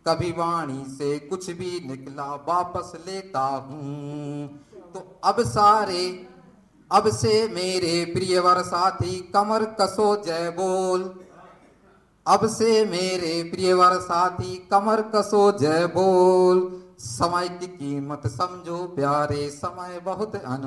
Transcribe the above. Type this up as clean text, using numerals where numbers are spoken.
कभी वाणी से कुछ भी निकला वापस लेता हूँ। तो अब से मेरे प्रियवर साथी कमर कसो जय बोल। अब से मेरे प्रियवर साथी कमर कसो जय बोल। समय की कीमत समझो प्यारे, समय बहुत